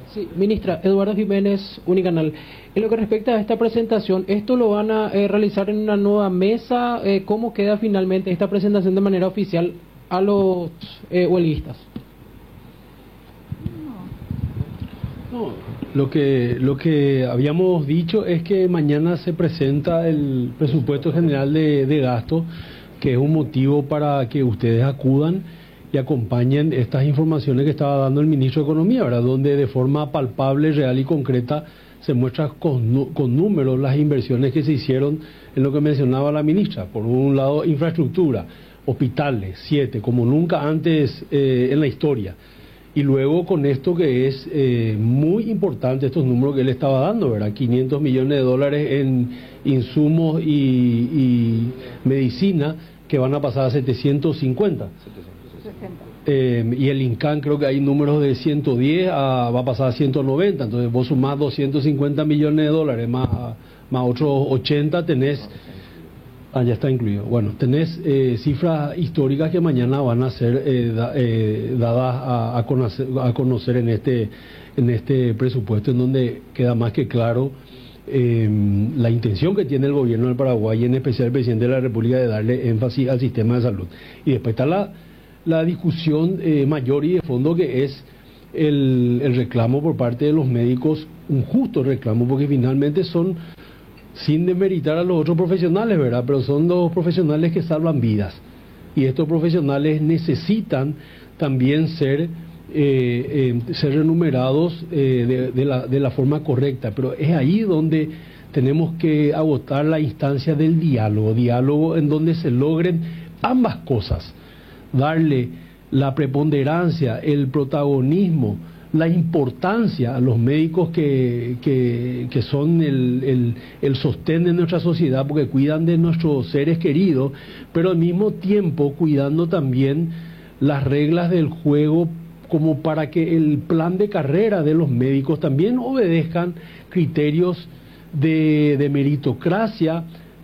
Sí, ministra, Eduardo Jiménez, Unicanal. En lo que respecta a esta presentación, ¿esto lo van a realizar en una nueva mesa? ¿Cómo queda finalmente esta presentación de manera oficial a los huelguistas? No, lo que habíamos dicho es que mañana se presenta el presupuesto general de gasto, que es un motivo para que ustedes acudan y acompañen estas informaciones que estaba dando el ministro de Economía, ¿verdad? Donde de forma palpable, real y concreta se muestra con números las inversiones que se hicieron en lo que mencionaba la ministra. Por un lado, infraestructura, hospitales, 7, como nunca antes en la historia. Y luego con esto que es muy importante, estos números que él estaba dando, ¿verdad? 500 millones de dólares en insumos y medicina que van a pasar a 750. Y el INCAN creo que hay números de 110 va a pasar a 190, entonces vos sumás 250 millones de dólares más otros 80 tenés, ya está incluido, bueno, tenés cifras históricas que mañana van a ser dadas a conocer en este presupuesto, en donde queda más que claro la intención que tiene el gobierno del Paraguay y en especial el presidente de la República de darle énfasis al sistema de salud. Y después está la discusión mayor y de fondo, que es el reclamo por parte de los médicos, un justo reclamo, porque finalmente son, sin demeritar a los otros profesionales, ¿verdad? Pero son los profesionales que salvan vidas. Y estos profesionales necesitan también ser remunerados de la forma correcta. Pero es ahí donde tenemos que agotar la instancia del diálogo en donde se logren ambas cosas. Darle la preponderancia, el protagonismo, la importancia a los médicos que son el sostén de nuestra sociedad, porque cuidan de nuestros seres queridos, pero al mismo tiempo cuidando también las reglas del juego, como para que el plan de carrera de los médicos también obedezcan criterios de meritocracia,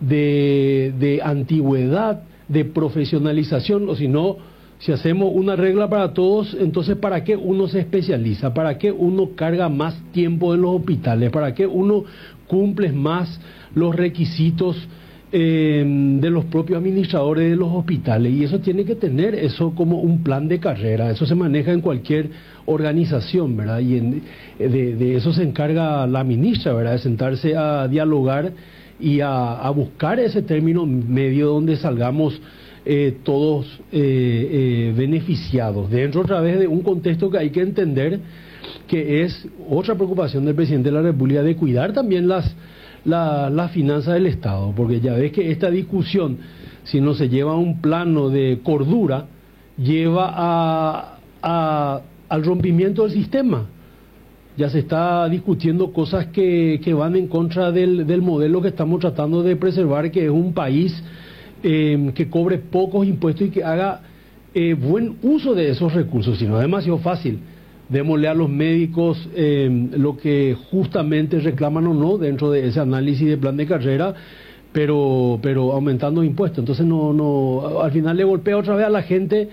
de antigüedad, de profesionalización. O si no, si hacemos una regla para todos, entonces ¿para qué uno se especializa? ¿Para qué uno carga más tiempo en los hospitales? ¿Para qué uno cumple más los requisitos de los propios administradores de los hospitales? Y eso tiene que tener eso como un plan de carrera. Eso se maneja en cualquier organización, ¿verdad? Y de eso se encarga la ministra, ¿verdad? De sentarse a dialogar y a buscar ese término medio donde salgamos todos beneficiados, dentro otra vez de un contexto que hay que entender, que es otra preocupación del presidente de la República, de cuidar también las finanzas del Estado, porque ya ves que esta discusión, si no se lleva a un plano de cordura, lleva al rompimiento del sistema. Ya se está discutiendo cosas que van en contra del modelo que estamos tratando de preservar, que es un país que cobre pocos impuestos y que haga buen uso de esos recursos. Si no es demasiado fácil, démosle a los médicos lo que justamente reclaman o no dentro de ese análisis de plan de carrera, pero aumentando impuestos. Entonces no al final le golpea otra vez a la gente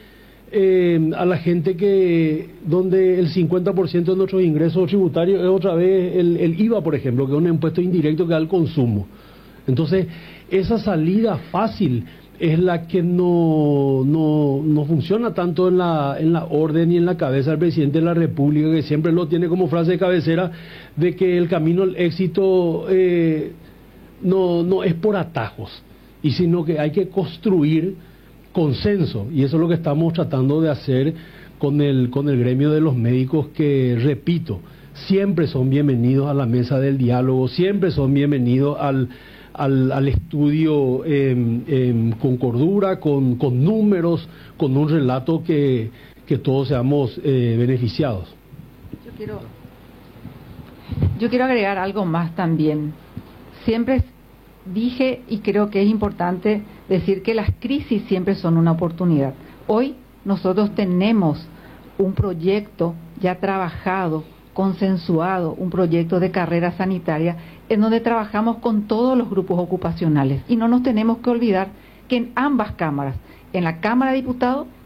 que donde el 50% de nuestros ingresos tributarios es otra vez el IVA, por ejemplo, que es un impuesto indirecto que da al consumo. Entonces, esa salida fácil es la que no funciona tanto en la orden y en la cabeza del presidente de la República, que siempre lo tiene como frase de cabecera, de que el camino al éxito no es por atajos, y sino que hay que construir consenso, y eso es lo que estamos tratando de hacer con el gremio de los médicos, que, repito, siempre son bienvenidos a la mesa del diálogo, siempre son bienvenidos al estudio con cordura, con números, con un relato que todos seamos beneficiados. Yo quiero agregar algo más también. Siempre dije, y creo que es importante decir, que las crisis siempre son una oportunidad. Hoy nosotros tenemos un proyecto ya trabajado, consensuado, un proyecto de carrera sanitaria en donde trabajamos con todos los grupos ocupacionales, y no nos tenemos que olvidar que en ambas cámaras, en la Cámara de Diputados